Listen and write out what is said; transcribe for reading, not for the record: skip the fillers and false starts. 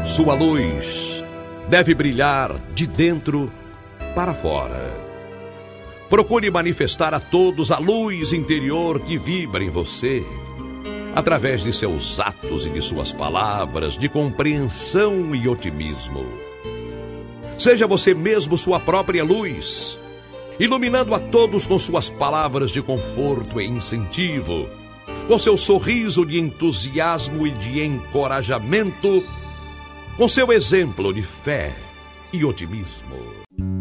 Sua luz deve brilhar de dentro para fora. Procure manifestar a todos a luz interior que vibra em você, através de seus atos e de suas palavras de compreensão e otimismo. Seja você mesmo sua própria luz, iluminando a todos com suas palavras de conforto e incentivo, com seu sorriso de entusiasmo e de encorajamento, com seu exemplo de fé e otimismo.